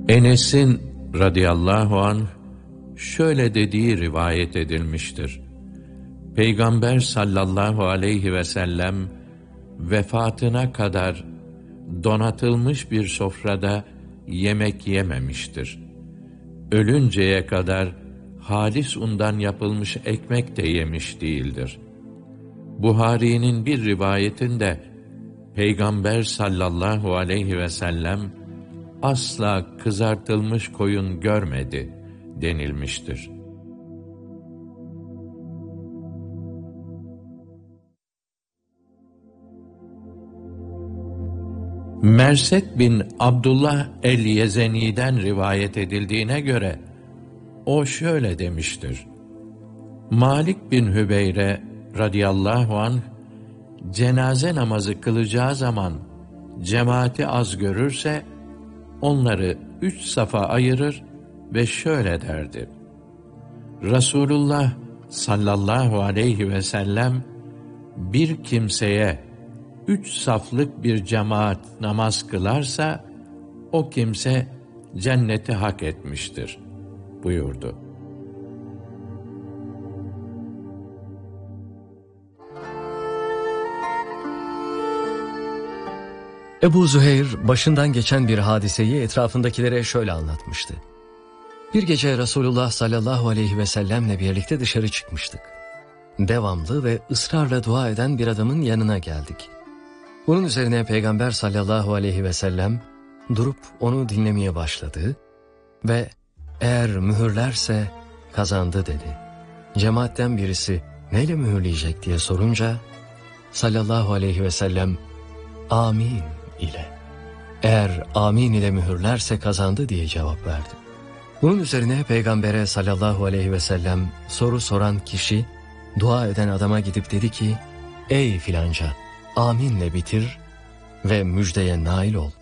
Enes'in radıyallahu anh şöyle dediği rivayet edilmiştir. Peygamber sallallahu aleyhi ve sellem vefatına kadar donatılmış bir sofrada yemek yememiştir. Ölünceye kadar halis undan yapılmış ekmek de yemiş değildir. Buhari'nin bir rivayetinde Peygamber sallallahu aleyhi ve sellem asla kızartılmış koyun görmedi denilmiştir. Mersed bin Abdullah el-Yezeni'den rivayet edildiğine göre o şöyle demiştir. Malik bin Hübeyre radıyallahu anh cenaze namazı kılacağı zaman cemaati az görürse onları 3 safa ayırır ve şöyle derdi. Resulullah sallallahu aleyhi ve sellem bir kimseye 3 saflık bir cemaat namaz kılarsa o kimse cenneti hak etmiştir buyurdu. Ebu Züheyr başından geçen bir hadiseyi etrafındakilere şöyle anlatmıştı. Bir gece Resulullah sallallahu aleyhi ve sellemle birlikte dışarı çıkmıştık. Devamlı ve ısrarla dua eden bir adamın yanına geldik. Bunun üzerine Peygamber sallallahu aleyhi ve sellem durup onu dinlemeye başladı ve eğer mühürlerse kazandı dedi. Cemaatten birisi neyle mühürleyecek diye sorunca sallallahu aleyhi ve sellem amin ile, eğer amin ile mühürlerse kazandı diye cevap verdi. Bunun üzerine Peygamber'e sallallahu aleyhi ve sellem soru soran kişi dua eden adama gidip dedi ki ey filanca aminle bitir ve müjdeye nail ol.